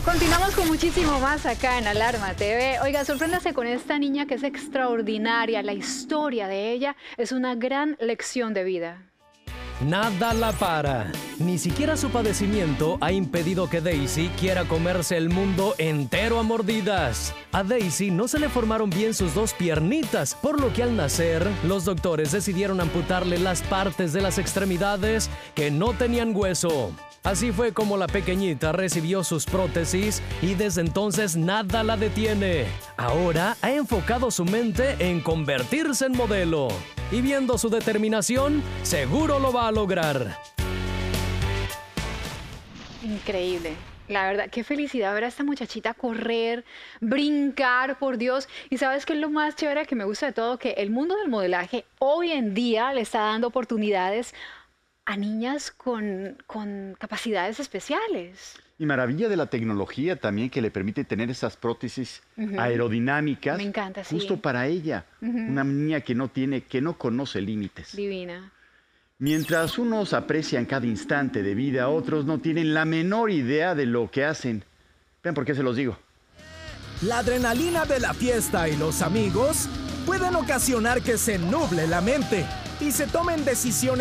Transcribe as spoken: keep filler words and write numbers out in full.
Continuamos con muchísimo más acá en Alarma T V. Oiga, sorpréndase con esta niña que es extraordinaria. La historia de ella es una gran lección de vida. Nada la para. Ni siquiera su padecimiento ha impedido que Daisy quiera comerse el mundo entero a mordidas. A Daisy no se le formaron bien sus dos piernitas, por lo que al nacer, los doctores decidieron amputarle las partes de las extremidades que no tenían hueso. Así fue como la pequeñita recibió sus prótesis y desde entonces nada la detiene. Ahora ha enfocado su mente en convertirse en modelo. Y viendo su determinación, seguro lo va a lograr. Increíble. La verdad, qué felicidad ver a esta muchachita correr, brincar, por Dios. Y ¿sabes qué es lo más chévere que me gusta de todo? Que el mundo del modelaje hoy en día le está dando oportunidades a niñas con, con capacidades especiales. Y maravilla de la tecnología también que le permite tener esas prótesis uh-huh. aerodinámicas. Me encanta, sí. Justo para ella, uh-huh. una niña que no tiene, que no conoce límites. Divina. Mientras unos aprecian cada instante de vida, otros no tienen la menor idea de lo que hacen. Vean por qué se los digo. La adrenalina de la fiesta y los amigos pueden ocasionar que se nuble la mente y se tomen decisiones